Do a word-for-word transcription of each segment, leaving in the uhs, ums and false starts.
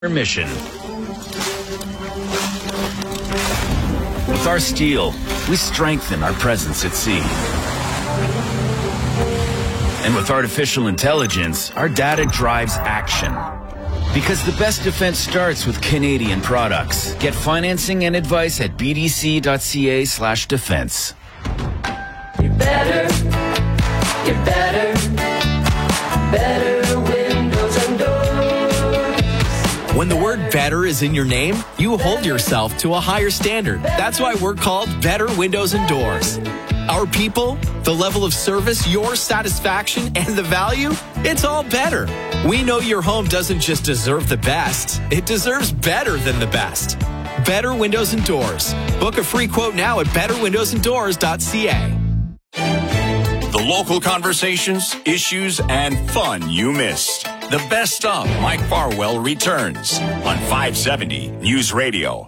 Mission. With our steel, we strengthen our presence at sea. And with artificial intelligence, our data drives action. Because the best defense starts with Canadian products. Get financing and advice at bdc.ca slash defense. You're better, you're better, better windows and doors. When the word better is in your name, you hold yourself to a higher standard. That's why we're called Better Windows and Doors. Our people, the level of service, your satisfaction, and the value, it's all better. We know your home doesn't just deserve the best, it deserves better than the best. Better Windows and Doors. Book a free quote now at better windows and doors dot c a. The local conversations, issues, and fun you missed. The best of Mike Farwell returns on five seventy News Radio.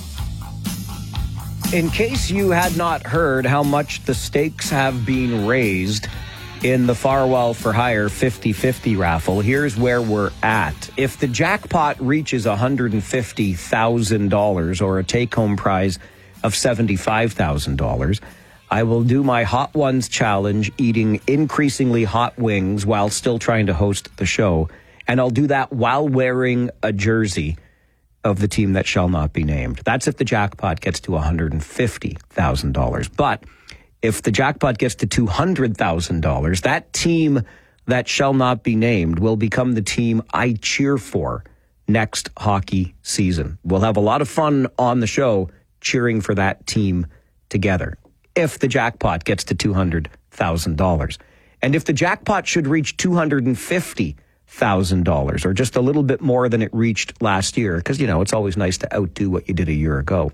In case you had not heard how much the stakes have been raised in the Farwell for Hire fifty-fifty raffle, here's where we're at. If the jackpot reaches one hundred fifty thousand dollars or a take-home prize of seventy-five thousand dollars, I will do my Hot Ones challenge, eating increasingly hot wings while still trying to host the show. And I'll do that while wearing a jersey of the team that shall not be named. That's if the jackpot gets to one hundred fifty thousand dollars. But if the jackpot gets to two hundred thousand dollars, that team that shall not be named will become the team I cheer for next hockey season. We'll have a lot of fun on the show cheering for that team together if the jackpot gets to two hundred thousand dollars. And if the jackpot should reach two hundred fifty thousand dollars, or just a little bit more than it reached last year, because, you know, it's always nice to outdo what you did a year ago.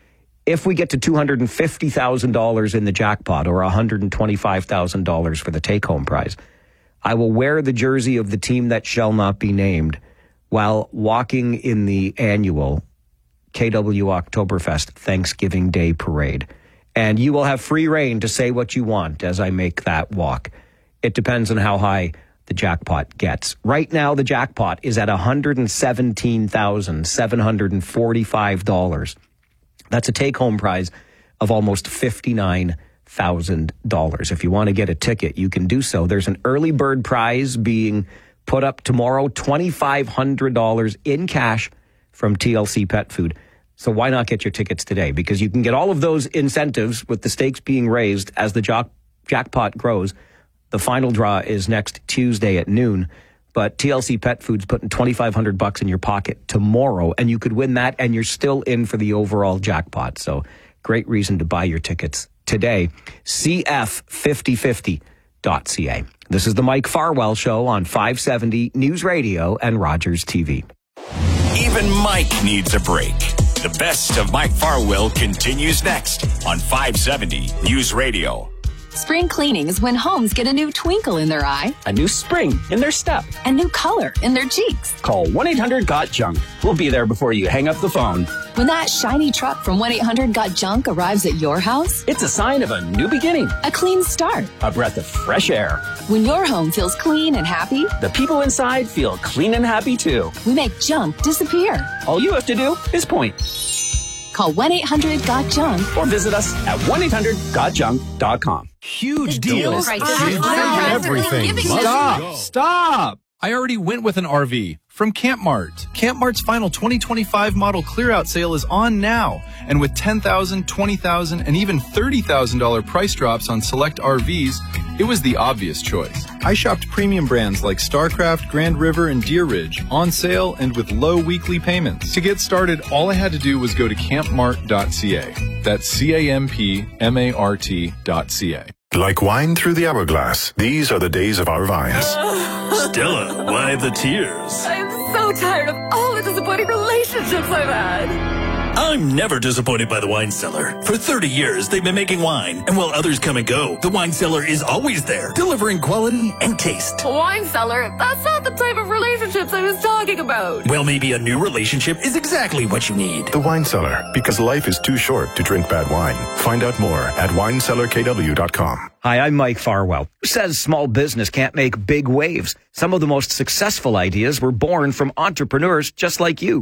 If we get to two hundred fifty thousand dollars in the jackpot, or one hundred twenty-five thousand dollars for the take-home prize, I will wear the jersey of the team that shall not be named while walking in the annual K W Oktoberfest Thanksgiving Day Parade. And you will have free reign to say what you want as I make that walk. It depends on how high the jackpot gets. Right now, the jackpot is at one hundred seventeen thousand seven hundred forty-five dollars. That's a take-home prize of almost fifty-nine thousand dollars. If you want to get a ticket, you can do so. There's an early bird prize being put up tomorrow, two thousand five hundred dollars in cash from T L C Pet Food. So why not get your tickets today? Because you can get all of those incentives with the stakes being raised as the jack- jackpot grows. The final draw is next Tuesday at noon, but T L C Pet Food's putting twenty-five hundred bucks in your pocket tomorrow, and you could win that, and you're still in for the overall jackpot. So great reason to buy your tickets today. C F fifty fifty dot c a. This is the Mike Farwell Show on five seventy News Radio and Rogers T V. Even Mike needs a break. The best of Mike Farwell continues next on five seventy News Radio. Spring cleaning is when homes get a new twinkle in their eye, a new spring in their step, a new color in their cheeks. Call one eight hundred got junk. We'll be there before you hang up the phone. When that shiny truck from one eight hundred got junk arrives at your house, it's a sign of a new beginning, a clean start, a breath of fresh air. When your home feels clean and happy, the people inside feel clean and happy too. We make junk disappear. All you have to do is point. Call one eight hundred got junk or visit us at one eight hundred got junk dot com. Huge deals. Right everything. Stop. Stop. I already went with an R V from Camp Mart. Camp Mart's final twenty twenty-five model clear-out sale is on now. And with ten thousand dollars, twenty thousand dollars, and even thirty thousand dollars price drops on select R Vs, it was the obvious choice. I shopped premium brands like StarCraft, Grand River, and Deer Ridge on sale and with low weekly payments. To get started, all I had to do was go to camp mart dot c a. That's C A M P M A R T dot C A. Like wine through the hourglass, these are the days of our vines. Stella, why the tears? I'm so tired of all the disappointing relationships I've had. I'm never disappointed by the Wine Cellar. For thirty years, they've been making wine, and while others come and go, the Wine Cellar is always there, delivering quality and taste. Wine Cellar? That's not the type of relationships I was talking about. Well, maybe a new relationship is exactly what you need. The Wine Cellar, because life is too short to drink bad wine. Find out more at wine cellar k w dot com. Hi, I'm Mike Farwell. Who says small business can't make big waves? Some of the most successful ideas were born from entrepreneurs just like you.